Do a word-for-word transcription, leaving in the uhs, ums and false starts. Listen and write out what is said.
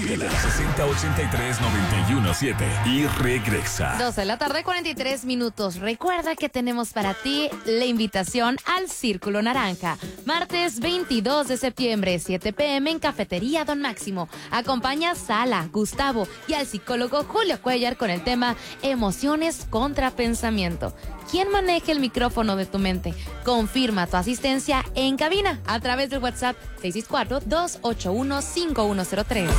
Síguela, sesenta ochenta y tres noventa y uno siete y regresa. doce de la tarde, cuarenta y tres minutos. Recuerda que tenemos para ti la invitación al Círculo Naranja. Martes veintidós de septiembre, siete pe eme en Cafetería Don Máximo. Acompaña a Sala, Gustavo y al psicólogo Julio Cuellar con el tema Emociones contra Pensamiento. ¿Quién maneja el micrófono de tu mente? Confirma tu asistencia en cabina a través del WhatsApp seis seis cuatro, dos ocho uno, cinco uno cero tres.